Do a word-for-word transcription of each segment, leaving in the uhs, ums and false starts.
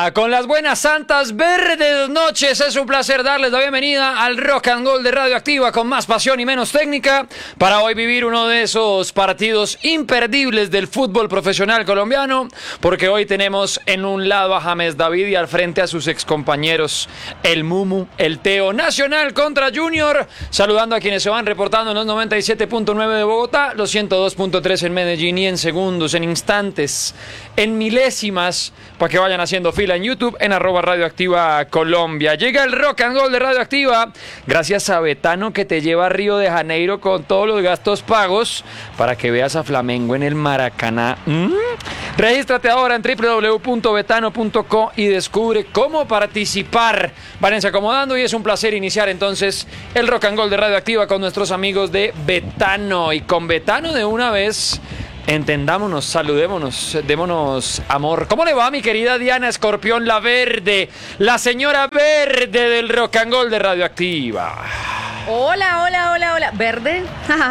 Colombia, con las buenas santas verdes noches, es un placer darles la bienvenida al Rock and Gold de Radioactiva con más pasión y menos técnica para hoy vivir uno de esos partidos imperdibles del fútbol profesional colombiano, porque hoy tenemos en un lado a James David y al frente a sus excompañeros, el Mumu, el Teo. Nacional contra Junior, saludando a quienes se van reportando en los noventa y siete punto nueve de Bogotá, los ciento dos punto tres en Medellín y en segundos, en instantes, en milésimas, para que vayan haciendo fila en YouTube, en arroba Radioactiva Colombia. Llega el Rock and Gold de Radioactiva, gracias a Betano, que te lleva a Río de Janeiro con todos los gastos pagos, para que veas a Flamengo en el Maracaná. ¿Mm? Regístrate ahora en doble u doble u doble u punto betano punto co y descubre cómo participar. Váyanse acomodando y es un placer iniciar entonces el Rock and Gold de Radioactiva con nuestros amigos de Betano. Y con Betano de una vez, entendámonos, saludémonos, démonos amor. ¿Cómo le va, mi querida Diana Escorpión, la verde, la señora verde del Rock and Gold de Radioactiva? Hola, hola, hola, hola. ¿Verde?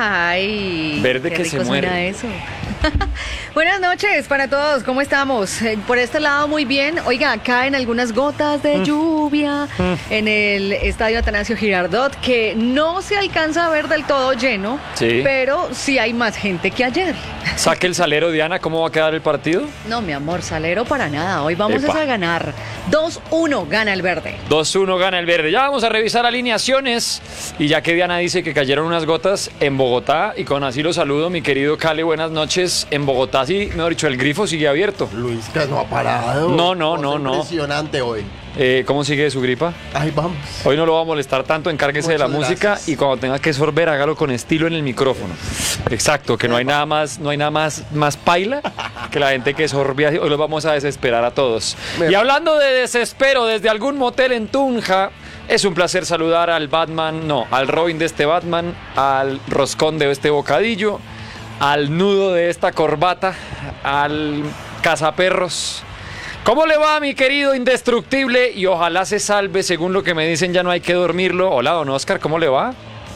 Ay, verde qué que rico se muere. Suena eso. Buenas noches para todos, ¿cómo estamos? Eh, Por este lado muy bien. Oiga, caen algunas gotas de Mm. lluvia Mm. en el estadio Atanasio Girardot, que no se alcanza a ver del todo lleno, Sí. pero sí hay más gente que ayer. Saque el salero, Diana, ¿cómo va a quedar el partido? No, mi amor, salero para nada. Hoy vamos Epa. a ganar. dos uno gana el verde. dos uno gana el verde. Ya vamos a revisar alineaciones. Y ya que Diana dice que cayeron unas gotas en Bogotá, y con así lo saludo, mi querido Cale, buenas noches. En Bogotá, sí, mejor dicho, el grifo sigue abierto. Luis, que no ha parado. No, no, Cosa no, no. Impresionante hoy. Eh, ¿Cómo sigue su gripa? Ahí vamos. Hoy no lo va a molestar tanto, encárguese de la Muchas música gracias. y cuando tenga que sorber, hágalo con estilo en el micrófono. Exacto, que no hay nada más, no hay nada más, más paila que la gente que sorbe así. Hoy los vamos a desesperar a todos. Me- Y hablando de desespero, desde algún motel en Tunja, es un placer saludar al Batman, no, al Robin de este Batman, al roscón de este bocadillo, al nudo de esta corbata, al cazaperros. ¿Cómo le va, mi querido indestructible? Y ojalá se salve, según lo que me dicen, ya no hay que dormirlo. Hola, don Oscar, ¿cómo le va?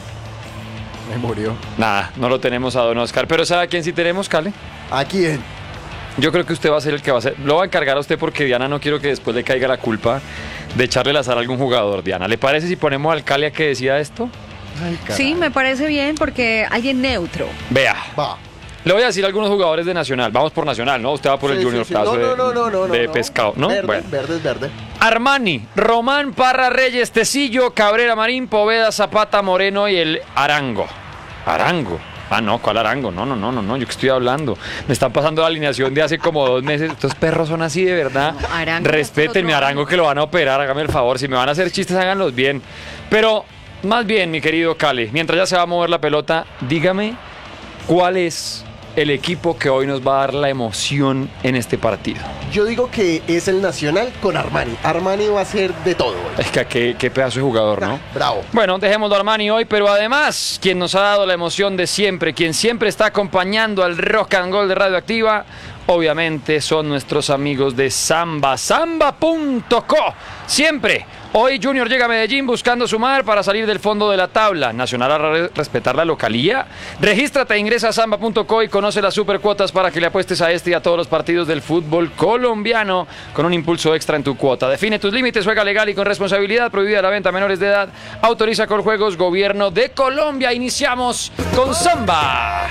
Me murió. Nada, no lo tenemos a don Oscar. Pero ¿sabe a quién sí tenemos, Cale? ¿A quién? Yo creo que usted va a ser el que va a ser. Lo va a encargar a usted porque Diana no quiero que después le caiga la culpa de echarle el azar a algún jugador. Diana, ¿le parece si ponemos al Cale a que decida esto? Ay, caray. Sí, me parece bien porque alguien neutro. Vea, Va. le voy a decir a algunos jugadores de Nacional. Vamos por Nacional, ¿no? Usted va por el Sí, Junior sí, sí. Plazo No, de, no, no, no, no, de no. pescado, ¿no? Verde, Bueno. verde es verde. Armani, Román, Parra, Reyes, Tecillo, Cabrera, Marín, Poveda, Zapata, Moreno y el Arango. Arango. Ah, no, ¿cuál Arango? No, no, no, no, no, yo que estoy hablando. Me están pasando la alineación de hace como dos meses. Estos perros son así de verdad. No, Arango Respétenme, es otro Arango, año. que lo van a operar, hágame el favor. Si me van a hacer chistes, háganlos bien. Pero, más bien, mi querido Cali, mientras ya se va a mover la pelota, dígame cuál es el equipo que hoy nos va a dar la emoción en este partido. Yo digo que es el Nacional con Armani. Armani va a ser de todo hoy. Es que qué, qué pedazo de jugador, ¿no? Bravo. Bueno, dejémoslo a Armani hoy, pero además, quien nos ha dado la emoción de siempre, quien siempre está acompañando al Rock and Gold de Radioactiva, obviamente son nuestros amigos de Samba, samba punto co. Siempre. Hoy Junior llega a Medellín buscando sumar para salir del fondo de la tabla. Nacional a re- respetar la localía. Regístrate, ingresa a samba punto co y conoce las supercuotas para que le apuestes a este y a todos los partidos del fútbol colombiano con un impulso extra en tu cuota. Define tus límites, juega legal y con responsabilidad. Prohibida la venta a menores de edad. Autoriza con juegos Gobierno de Colombia. Iniciamos con Samba.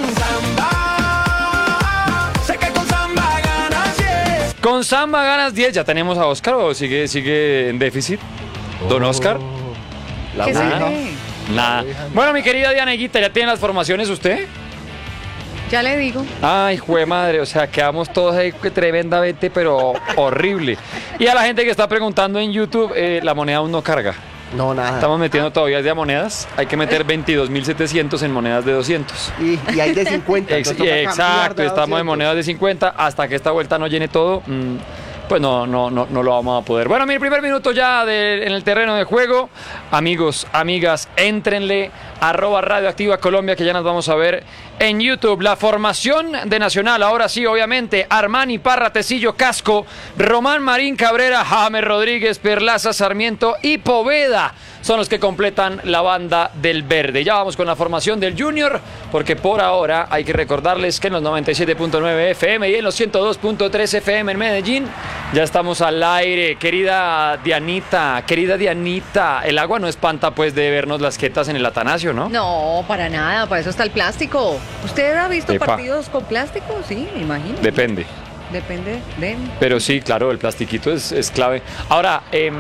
Con Samba ganas diez. ¿Ya tenemos a Oscar o sigue, sigue en déficit? ¿Don Oscar? La ¿Qué se Ouija. cree? Nada. Bueno, mi querida Dianeguita, ¿ya tiene las formaciones usted? Ya le digo. Ay, jue madre, o sea, quedamos todos ahí tremendamente, pero horrible. Y a la gente que está preguntando en YouTube, eh, la moneda aún no carga. No, nada. Estamos metiendo todavía de monedas. Hay que meter veintidós mil setecientos en monedas de doscientos. Y, y hay de cincuenta. Ex- entonces toca cambiar exacto, de estamos en doscientos. monedas de cincuenta. Hasta que esta vuelta no llene todo, mm, pues no, no, no, no lo vamos a poder. Bueno, mi primer minuto ya de- en el terreno de juego. Amigos, amigas, éntrenle. Arroba Radioactiva Colombia, que ya nos vamos a ver en YouTube. La formación de Nacional, ahora sí, obviamente. Armani, Parra, Tecillo, Casco, Román, Marín, Cabrera, James Rodríguez, Perlaza, Sarmiento y Poveda son los que completan la banda del verde. Ya vamos con la formación del Junior, porque por ahora hay que recordarles que en los noventa y siete punto nueve F M y en los ciento dos punto tres F M en Medellín Ya estamos al aire, querida Dianita, querida Dianita. El agua no espanta, pues, de vernos las jetas en el Atanasio, ¿no? No, para nada, para eso está el plástico. ¿Usted ha visto Epa. partidos con plástico? Sí, me imagino. Depende. Depende de... Pero sí, claro, el plastiquito es, es clave. Ahora, eh,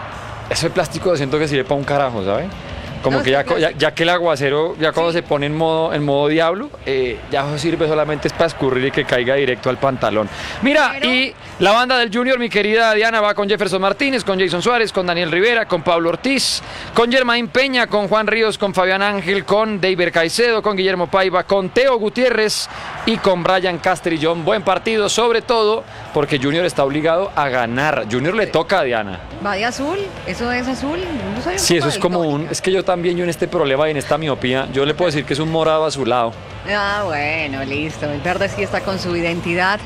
ese plástico siento que sirve para un carajo, ¿sabes? Como No, que es ya, que ya, ya que el aguacero, ya cuando Sí. se pone en modo, en modo diablo, eh, ya eso sirve solamente es para escurrir y que caiga directo al pantalón. Mira, Pero- y la banda del Junior, mi querida Diana, va con Jefferson Martínez, con Jason Suárez, con Daniel Rivera, con Pablo Ortiz, con Germain Peña, con Juan Ríos, con Fabián Ángel, con David Caicedo, con Guillermo Paiva, con Teo Gutiérrez y con Brian Castrillón. Buen partido, sobre todo porque Junior está obligado a ganar. Junior le toca a Diana. ¿Va de azul? ¿Eso es azul? No soy un Sí, poco eso es como un... daltónica. Es que yo también, yo en este problema y en esta miopía, yo le puedo decir que es un morado azulado. Ah, bueno, listo. El verde sí está con su identidad.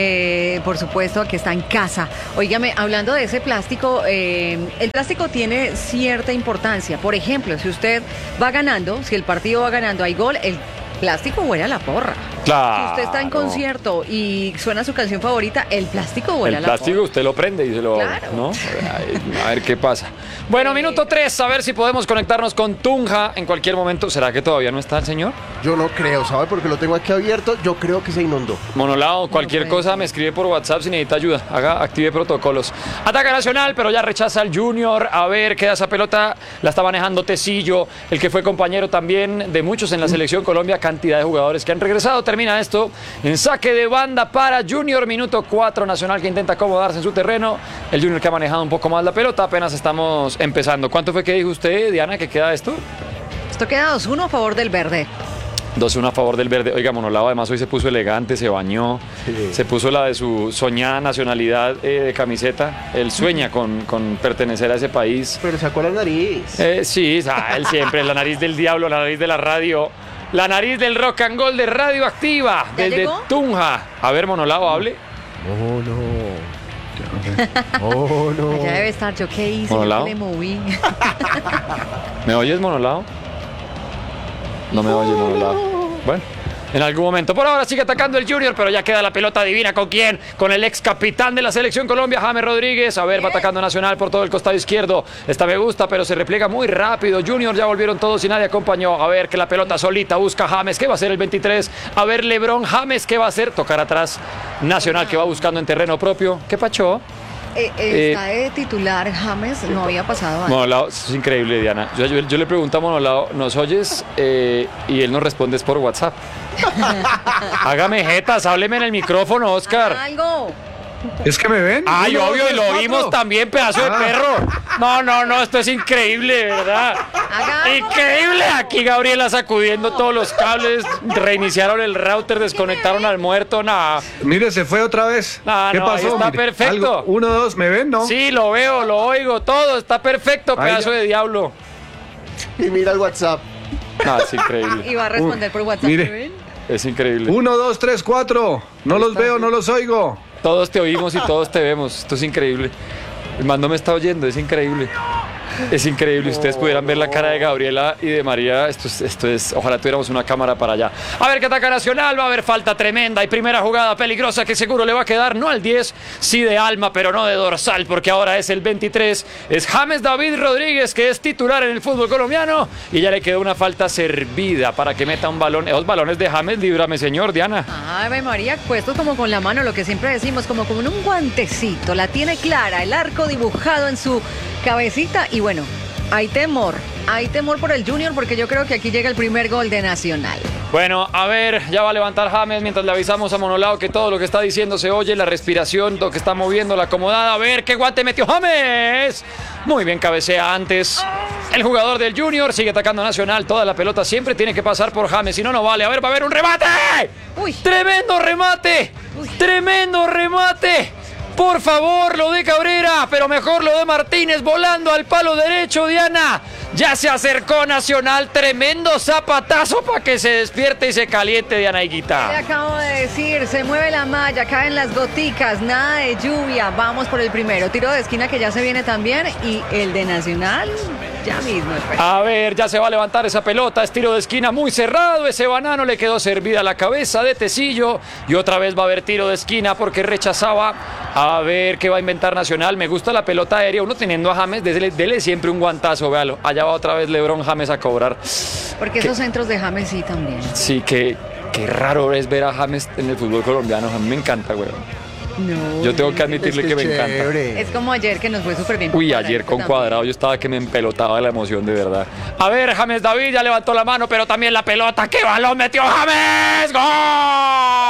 Eh, por supuesto, que está en casa. Óigame, hablando de ese plástico, eh, el plástico tiene cierta importancia. Por ejemplo, si usted va ganando, si el partido va ganando, hay gol, el plástico huele a la porra. Claro. Si usted está en concierto y suena su canción favorita, el plástico huele El a la plástico porra. usted lo prende y se lo... Claro. ¿no? A ver qué pasa. Bueno, minuto tres, a ver si podemos conectarnos con Tunja en cualquier momento. ¿Será que todavía no está el señor? Yo no creo, ¿sabe? Porque lo tengo aquí abierto. Yo creo que se inundó. Monolao, cualquier puede cosa ser. me escribe por WhatsApp si necesita ayuda. Haga, active protocolos. Ataca Nacional, pero ya rechaza al Junior. A ver, queda esa pelota. La está manejando Tecillo, el que fue compañero también de muchos en la selección Colombia. Cantidad de jugadores que han regresado. Termina esto en saque de banda para Junior. Minuto cuatro, Nacional que intenta acomodarse en su terreno. El Junior que ha manejado un poco más la pelota. Apenas estamos empezando. ¿Cuánto fue que dijo usted, Diana, que queda esto? Esto queda dos uno a favor del verde. dos uno a favor del verde. Oiga, Monolao además hoy se puso elegante, se bañó, Sí. se puso la de su soñada nacionalidad eh, de camiseta. Él sueña con, con pertenecer a ese país. Pero sacó la nariz. Eh, sí, ah, él siempre, la nariz del diablo, la nariz de la radio, la nariz del rock and roll de Radioactiva, ¿Ya desde llegó? Tunja. A ver, Monolao, hable. Oh, no. Oh, no. Allá debe estar. ¿Yo qué hice? ¿Por Yo lado? qué le moví. ¿Me oyes, Monolao? No me oyes, Monolao. Bueno, en algún momento. Por ahora sigue atacando el Junior, pero ya queda la pelota divina. ¿Con quién? Con el ex capitán de la selección Colombia, James Rodríguez. A ver, va atacando Nacional por todo el costado izquierdo. Esta me gusta, pero se repliega muy rápido. Junior ya volvieron todos y nadie acompañó. A ver, que la pelota solita busca James. ¿Qué va a hacer el veintitrés? A ver, Lebrón James, ¿qué va a hacer? Tocar atrás. Nacional que va buscando en terreno propio. ¿Qué pacho? Eh, eh, está de titular James, no había pasado antes. Monolao, eso es increíble, Diana. Yo, yo- yo le pregunto a Monolao, ¿nos oyes? Eh, y él nos responde es por WhatsApp. Hágame jetas, hábleme en el micrófono, Oscar. Haga algo. ¿Es que me ven? Ay, Uno, obvio, dos, y lo tres, vimos cuatro. también, pedazo de Ah. perro. No, no, no, esto es increíble, ¿verdad? Haga algo. Increíble. Aquí Gabriela sacudiendo todos los cables, reiniciaron el router, desconectaron al muerto, nada. Mire, se fue otra vez. No, ¿Qué no, pasó? está Mire, perfecto. algo- Uno, dos, ¿me ven? No. Sí, lo veo, lo oigo, todo, está perfecto, Ahí pedazo ya. de diablo. Y mira el WhatsApp. No, es increíble, Y va a responder por WhatsApp. mire. ¿me ven? es increíble. Uno, dos, tres, cuatro. No los veo, no los oigo. Todos te oímos y todos te vemos. Esto es increíble. El mando me está oyendo, es increíble. Es increíble. Ustedes pudieran ver la cara de Gabriela y de María. Esto es, esto es. Ojalá tuviéramos una cámara para allá. A ver qué ataca Nacional. Va a haber falta tremenda y primera jugada peligrosa que seguro le va a quedar no al diez, sí de alma, pero no de dorsal, porque ahora es el veintitrés. Es James David Rodríguez, que es titular en el fútbol colombiano. Y ya le quedó una falta servida para que meta un balón. Esos balones de James, líbrame, señor, Diana. Ave María, puestos como con la mano, lo que siempre decimos, como con un guantecito. La tiene clara, el arco dibujado en su cabecita. Y bueno, hay temor, hay temor por el Junior, porque yo creo que aquí llega el primer gol de Nacional. Bueno, a ver, ya va a levantar James mientras le avisamos a Monolao que todo lo que está diciendo se oye, la respiración, lo que está moviendo, la acomodada. A ver, qué guante metió James. Muy bien, cabecea antes. El jugador del Junior sigue atacando a Nacional. Toda la pelota siempre tiene que pasar por James, si no, no vale. A ver, va a haber un remate. Uy. ¡Tremendo remate! ¡Tremendo remate! Por favor, lo de Cabrera, pero mejor lo de Martínez volando al palo derecho, Diana. Ya se acercó Nacional, tremendo zapatazo para que se despierte y se caliente, Diana Le Higuita. acabo de decir, se mueve la malla, caen las goticas, nada de lluvia. Vamos por el primero. Tiro de esquina que ya se viene también. Y el de Nacional Ya mismo, espere. A ver, ya se va a levantar esa pelota, es tiro de esquina muy cerrado, ese banano le quedó servida a la cabeza de Tecillo y otra vez va a haber tiro de esquina porque rechazaba. A ver qué va a inventar Nacional, me gusta la pelota aérea, uno teniendo a James, dele, dele siempre un guantazo, véalo, allá va otra vez LeBron James a cobrar. Porque esos centros de James sí también. Sí, que qué raro es ver a James en el fútbol colombiano, a mí me encanta, güey. No, Yo tengo que admitirle Es que me chévere. encanta. es como ayer que nos fue súper bien. Uy, ayer con también. Cuadrado yo estaba que me empelotaba de la emoción, de verdad. A ver, James David ya levantó la mano, pero también la pelota. ¡Qué balón metió James! ¡Gol!